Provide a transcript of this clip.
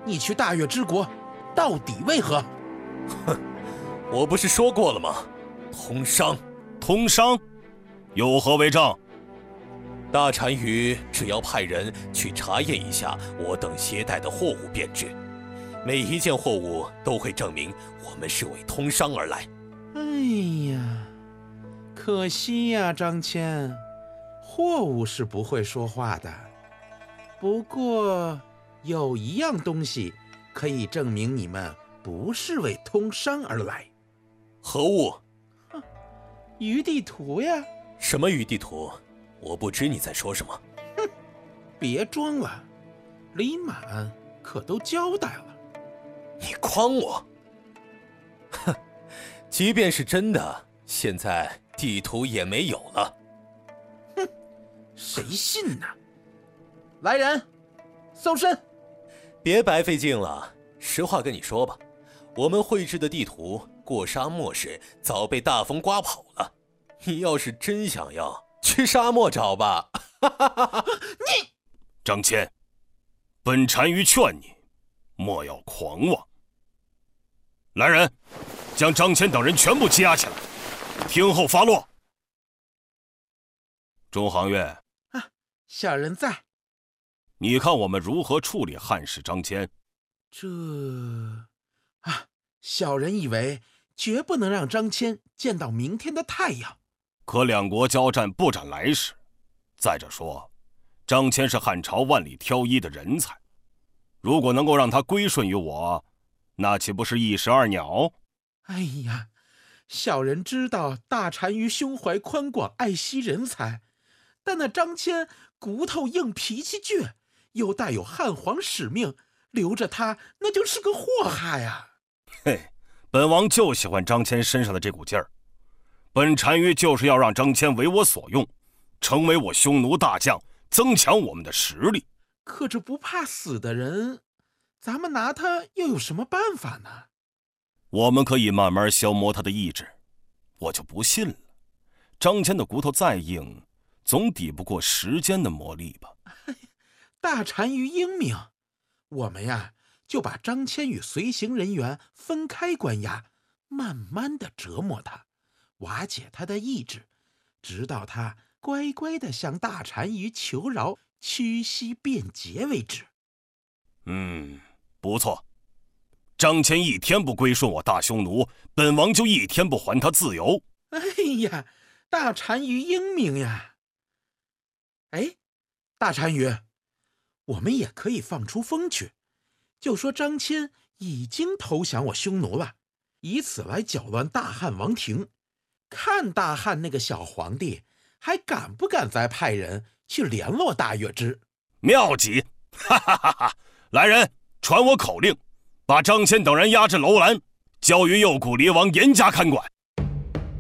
你去大越之国，到底为何？ 哼，我不是说过了吗？通商。 通商？有何为证？ 大单于只要派人去查验一下我等携带的货物便知，每一件货物都会证明我们是为通商而来。 哎呀，可惜呀，张骞，货物是不会说话的。不过有一样东西可以证明你们不是为通商而来。 何物？ 鱼地图呀。 什么鱼地图？我不知你在说什么。 哼，别装了，李满可都交代了。 你诓我？哼，即便是真的，现在地图也没有了。 哼，谁信呢？来人，搜身！ 别白费劲了，实话跟你说吧，我们绘制的地图过沙漠时早被大风刮跑了。你要是真想要，去沙漠找吧。 你， 张骞，本单于劝你，莫要狂妄。来人，将张骞等人全部羁押起来，听候发落。中行院， 啊，小人在。 你看我们如何处理汉使张骞？ 小人以为绝不能让张骞见到明天的太阳。 可两国交战不斩来使，再者说，张骞是汉朝万里挑一的人才，如果能够让他归顺于我，那岂不是一石二鸟？ 哎呀，小人知道大单于胸怀宽广，爱惜人才，但那张骞骨头硬，脾气倔，又带有汉皇使命，留着他那就是个祸害呀。 嘿，本王就喜欢张骞身上的这股劲儿。本单于就是要让张骞为我所用，成为我匈奴大将，增强我们的实力。 可这不怕死的人，咱们拿他又有什么办法呢？ 我们可以慢慢消磨他的意志。我就不信了，张骞的骨头再硬，总抵不过时间的磨砺吧。 大单于英明，我们呀就把张骞与随行人员分开关押，慢慢的折磨他，瓦解他的意志，直到他乖乖的向大单于求饶，屈膝辩解为止。 不错。张骞一天不归顺我大匈奴，本王就一天不还他自由。 哎呀，大单于英明呀！哎，大单于，我们也可以放出风去，就说张骞已经投降我匈奴了，以此来搅乱大汉王庭，看大汉那个小皇帝还敢不敢再派人去联络大月支。 妙极！哈哈哈哈！来人，传我口令，把张骞等人押至楼兰，交于右谷黎王严加看管。